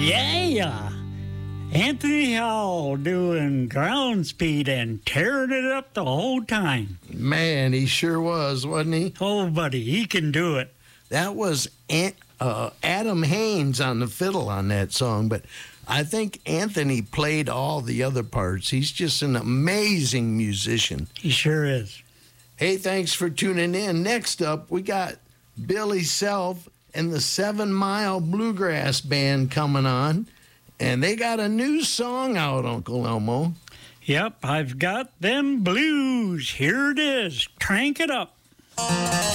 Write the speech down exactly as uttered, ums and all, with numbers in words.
Yeah. Anthony Howell doing ground speed and tearing it up the whole time. Man, he sure was, wasn't he? Oh, buddy, he can do it. That was Ant, uh, Adam Haynes on the fiddle on that song, but I think Anthony played all the other parts. He's just an amazing musician. He sure is. Hey, thanks for tuning in. Next up, we got Billy Self and the Seven Mile Bluegrass Band coming on, and they got a new song out, Uncle Elmo. Yep, I've got them blues. Here it is. Crank it up.